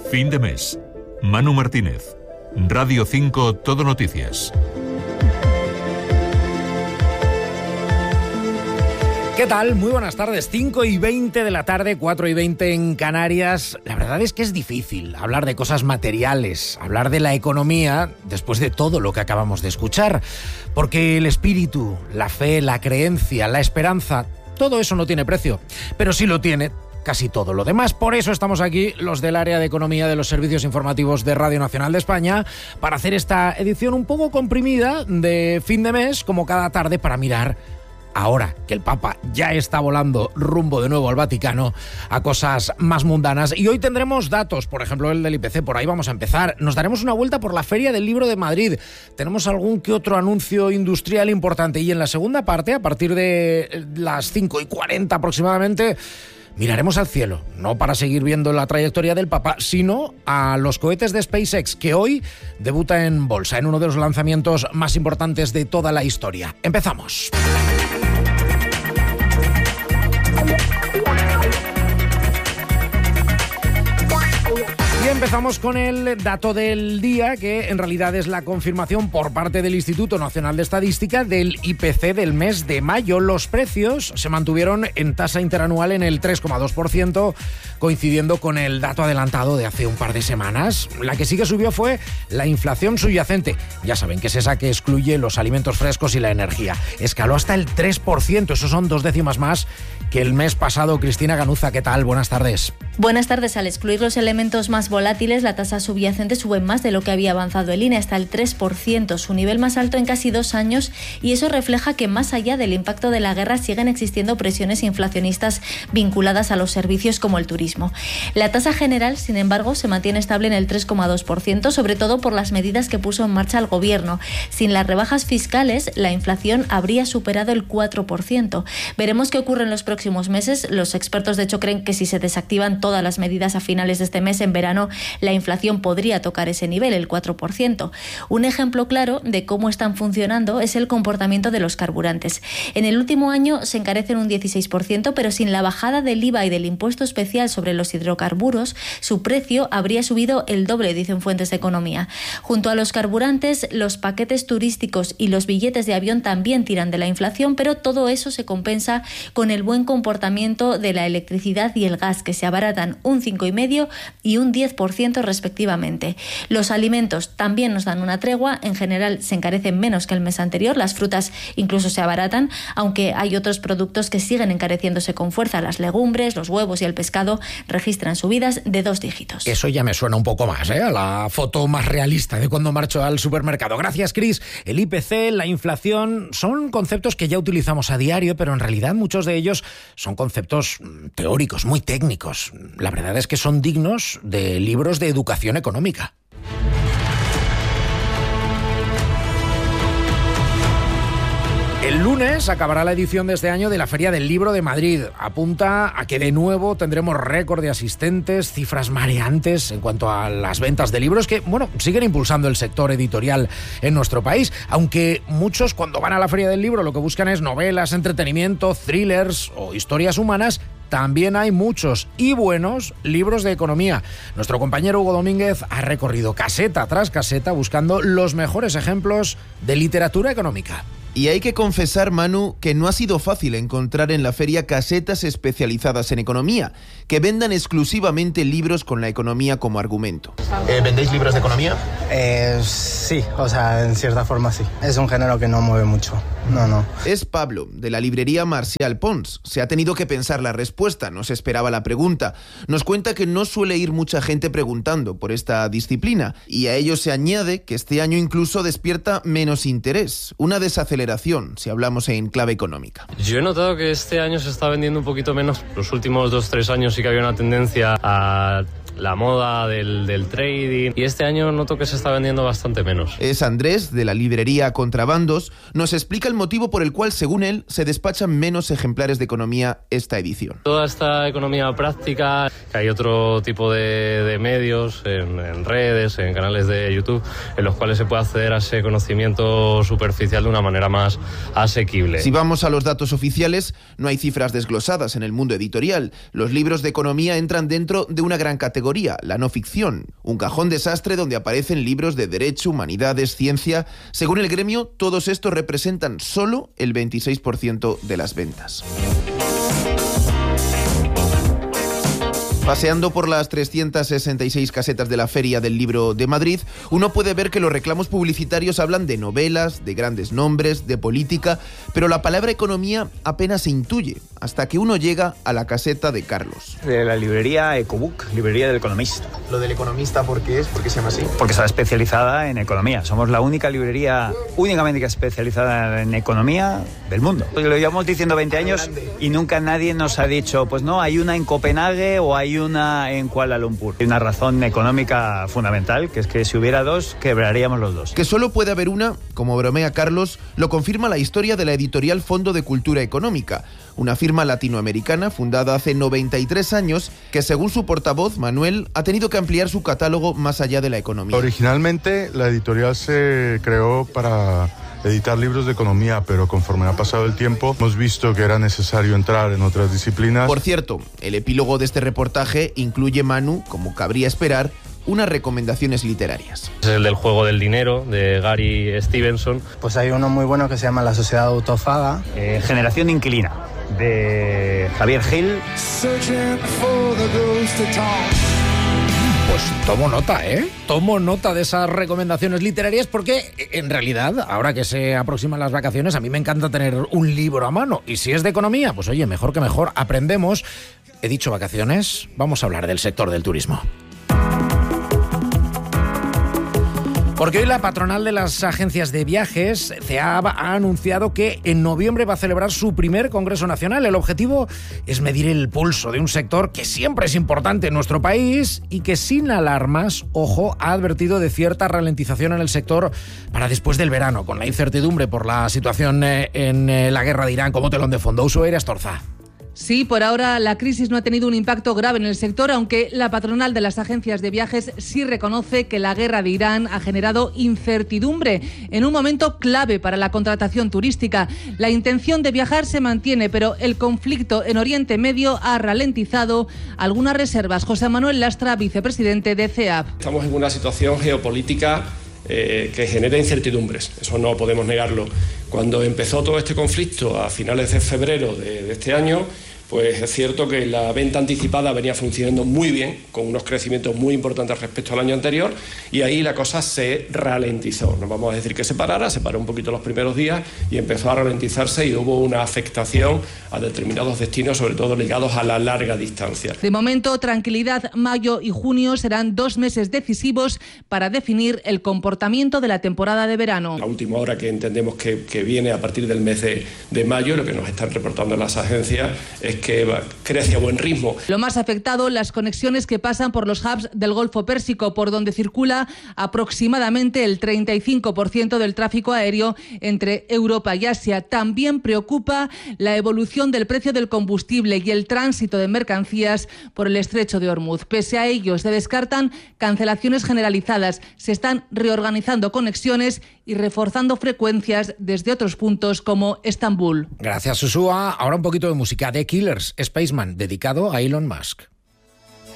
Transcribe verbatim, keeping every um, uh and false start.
Fin de mes. Manu Martínez. Radio cinco Todo Noticias. ¿Qué tal? Muy buenas tardes. cinco y veinte de la tarde, cuatro y veinte en Canarias. La verdad es que es difícil hablar de cosas materiales, hablar de la economía después de todo lo que acabamos de escuchar. Porque el espíritu, la fe, la creencia, la esperanza, todo eso no tiene precio. Pero sí lo tiene casi todo lo demás. Por eso estamos aquí, los del área de economía de los servicios informativos de Radio Nacional de España, para hacer esta edición un poco comprimida de fin de mes, como cada tarde, para mirar, ahora que el Papa ya está volando rumbo de nuevo al Vaticano, a cosas más mundanas. Y hoy tendremos datos, por ejemplo el del I P C, por ahí vamos a empezar. Nos daremos una vuelta por la Feria del Libro de Madrid. Tenemos algún que otro anuncio industrial importante. Y en la segunda parte, a partir de las cinco y cuarenta aproximadamente, miraremos al cielo, no para seguir viendo la trayectoria del Papa, sino a los cohetes de SpaceX, que hoy debuta en bolsa, en uno de los lanzamientos más importantes de toda la historia. Empezamos. Y empezamos con el dato del día, que en realidad es la confirmación por parte del Instituto Nacional de Estadística del I P C del mes de mayo. Los precios se mantuvieron en tasa interanual en el tres coma dos por ciento, coincidiendo con el dato adelantado de hace un par de semanas. La que sí que subió fue la inflación subyacente. Ya saben que es esa que excluye los alimentos frescos y la energía. Escaló hasta el tres por ciento, eso son dos décimas más que el mes pasado. Cristina Ganuza, ¿qué tal? Buenas tardes. Buenas tardes. Al excluir los elementos más volátiles, la tasa subyacente sube más de lo que había avanzado el I N E, hasta el tres por ciento, su nivel más alto en casi dos años, y eso refleja que más allá del impacto de la guerra siguen existiendo presiones inflacionistas vinculadas a los servicios como el turismo. La tasa general, sin embargo, se mantiene estable en el tres coma dos por ciento, sobre todo por las medidas que puso en marcha el gobierno. Sin las rebajas fiscales, la inflación habría superado el cuatro por ciento. Veremos qué ocurre en los próximos meses. Los expertos, de hecho, creen que si se desactivan todas las medidas a finales de este mes, en verano, la inflación podría tocar ese nivel, el cuatro por ciento. Un ejemplo claro de cómo están funcionando es el comportamiento de los carburantes. En el último año se encarecen un dieciséis por ciento, pero sin la bajada del I V A y del impuesto especial sobre los hidrocarburos, su precio habría subido el doble, dicen fuentes de economía. Junto a los carburantes, los paquetes turísticos y los billetes de avión también tiran de la inflación, pero todo eso se compensa con el buen comportamiento de la electricidad y el gas, que se abaratan un cinco coma cinco por ciento y un diez por ciento respectivamente. Los alimentos también nos dan una tregua, en general se encarecen menos que el mes anterior, las frutas incluso se abaratan, aunque hay otros productos que siguen encareciéndose con fuerza. Las legumbres, los huevos y el pescado registran subidas de dos dígitos. Eso ya me suena un poco más, ¿eh? A la foto más realista de cuando marcho al supermercado. Gracias, Cris. El I P C, la inflación, son conceptos que ya utilizamos a diario, pero en realidad muchos de ellos son conceptos teóricos, muy técnicos. La verdad es que son dignos de libros de educación económica. El lunes acabará la edición de este año de la Feria del Libro de Madrid. Apunta a que de nuevo tendremos récord de asistentes, cifras mareantes en cuanto a las ventas de libros que, bueno, siguen impulsando el sector editorial en nuestro país. Aunque muchos, cuando van a la Feria del Libro, lo que buscan es novelas, entretenimiento, thrillers o historias humanas, también hay muchos y buenos libros de economía. Nuestro compañero Hugo Domínguez ha recorrido caseta tras caseta buscando los mejores ejemplos de literatura económica. Y hay que confesar, Manu, que no ha sido fácil encontrar en la feria casetas especializadas en economía, que vendan exclusivamente libros con la economía como argumento. Eh, ¿Vendéis libros de economía? Eh, sí, o sea, en cierta forma sí. Es un género que no mueve mucho. No, no. Es Pablo, de la librería Marcial Pons. Se ha tenido que pensar la respuesta, no se esperaba la pregunta. Nos cuenta que no suele ir mucha gente preguntando por esta disciplina, y a ello se añade que este año incluso despierta menos interés, una desaceleración, si hablamos en clave económica. Yo he notado que este año se está vendiendo un poquito menos. Los últimos dos, tres años sí que había una tendencia a la moda del, del trading, y este año noto que se está vendiendo bastante menos. Es Andrés, de la librería Contrabandos. Nos explica el motivo por el cual, según él, se despachan menos ejemplares de economía esta edición. Toda esta economía práctica, que hay otro tipo de, de medios, en, en redes, en canales de YouTube, en los cuales se puede acceder a ese conocimiento superficial de una manera más asequible. Si vamos a los datos oficiales, no hay cifras desglosadas en el mundo editorial. Los libros de economía entran dentro de una gran categoría categoría, la no ficción, un cajón desastre donde aparecen libros de derecho, humanidades, ciencia. Según el gremio, todos estos representan solo el veintiséis por ciento de las ventas. Paseando por las trescientas sesenta y seis casetas de la Feria del Libro de Madrid, uno puede ver que los reclamos publicitarios hablan de novelas, de grandes nombres, de política, pero la palabra economía apenas se intuye, hasta que uno llega a la caseta de Carlos. De la librería Ecobook, librería del economista. Lo del economista, ¿por qué es? ¿Por qué se llama así? Porque está especializada en economía. Somos la única librería únicamente especializada en economía del mundo. Lo llevamos diciendo veinte años y nunca nadie nos ha dicho, pues no, hay una en Copenhague o hay una en Kuala Lumpur. Hay una razón económica fundamental, que es que si hubiera dos, quebraríamos los dos. Que solo puede haber una, como bromea Carlos, lo confirma la historia de la editorial Fondo de Cultura Económica, una firma latinoamericana fundada hace noventa y tres años que, según su portavoz, Manuel, ha tenido que ampliar su catálogo más allá de la economía. Originalmente la editorial se creó para editar libros de economía, pero conforme ha pasado el tiempo hemos visto que era necesario entrar en otras disciplinas. Por cierto, el epílogo de este reportaje incluye, Manu, como cabría esperar, unas recomendaciones literarias. Es el del juego del dinero, de Gary Stevenson. Pues hay uno muy bueno que se llama La sociedad autofaga. Eh, Generación inquilina, de Javier Gil. Pues tomo nota, ¿eh? Tomo nota de esas recomendaciones literarias porque, en realidad, ahora que se aproximan las vacaciones, a mí me encanta tener un libro a mano. Y si es de economía, pues oye, mejor que mejor, aprendemos. He dicho vacaciones, vamos a hablar del sector del turismo. Porque hoy la patronal de las agencias de viajes, CEAB, ha anunciado que en noviembre va a celebrar su primer Congreso Nacional. El objetivo es medir el pulso de un sector que siempre es importante en nuestro país y que, sin alarmas, ojo, ha advertido de cierta ralentización en el sector para después del verano, con la incertidumbre por la situación en la guerra de Irán como telón de fondo. Usuaria Astorza. Sí, por ahora la crisis no ha tenido un impacto grave en el sector, aunque la patronal de las agencias de viajes sí reconoce que la guerra de Irán ha generado incertidumbre en un momento clave para la contratación turística. La intención de viajar se mantiene, pero el conflicto en Oriente Medio ha ralentizado algunas reservas. José Manuel Lastra, vicepresidente de CEAB. Estamos en una situación geopolítica Eh, que genera incertidumbres, eso no podemos negarlo. Cuando empezó todo este conflicto a finales de febrero de, de este año, pues es cierto que la venta anticipada venía funcionando muy bien, con unos crecimientos muy importantes respecto al año anterior, y ahí la cosa se ralentizó. No vamos a decir que se parara, se paró un poquito los primeros días y empezó a ralentizarse y hubo una afectación a determinados destinos, sobre todo ligados a la larga distancia. De momento, tranquilidad, mayo y junio serán dos meses decisivos para definir el comportamiento de la temporada de verano. La última hora que entendemos que, que viene a partir del mes de, de mayo, lo que nos están reportando las agencias es que crece a buen ritmo. Lo más afectado, las conexiones que pasan por los hubs del Golfo Pérsico, por donde circula aproximadamente el treinta y cinco por ciento del tráfico aéreo entre Europa y Asia. También preocupa la evolución del precio del combustible y el tránsito de mercancías por el estrecho de Hormuz. Pese a ello, se descartan cancelaciones generalizadas. Se están reorganizando conexiones y reforzando frecuencias desde otros puntos como Estambul. Gracias, Susúa. Ahora un poquito de música de Killers, Spaceman, dedicado a Elon Musk.